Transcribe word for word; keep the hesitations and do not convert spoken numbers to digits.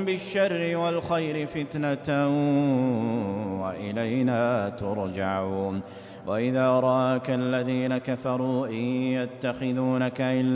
بالشر والخير فتنة وإلينا ترجعون. وإذا رآك الذين كفروا إن يتخذونك إلا